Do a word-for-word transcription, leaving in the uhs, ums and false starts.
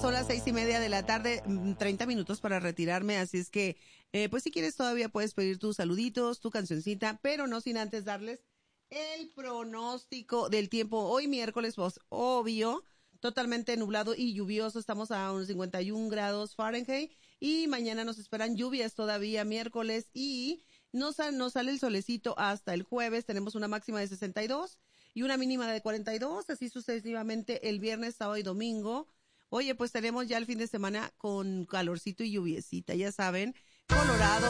son las seis y media de la tarde, treinta minutos para retirarme, así es que, eh, pues si quieres todavía puedes pedir tus saluditos, tu cancioncita, pero no sin antes darles el pronóstico del tiempo. Hoy miércoles, pues, obvio, totalmente nublado y lluvioso, estamos a unos cincuenta y un grados Fahrenheit y mañana nos esperan lluvias todavía miércoles y nos, nos sale el solecito hasta el jueves, tenemos una máxima de sesenta y dos y una mínima de cuarenta y dos, así sucesivamente el viernes, sábado y domingo. Oye, pues tenemos ya el fin de semana con calorcito y lluviecita, ya saben, Colorado.